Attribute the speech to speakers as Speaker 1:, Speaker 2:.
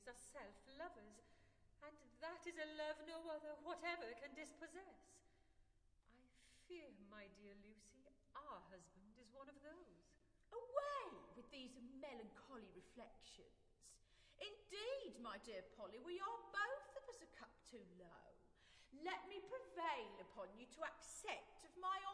Speaker 1: ladies are self-lovers, and that is a love no other whatever can dispossess. I fear, my dear Lucy, our husband is one of those.
Speaker 2: Away with these melancholy reflections. Indeed, my dear Polly, we are both of us a cup too low. Let me prevail upon you to accept of my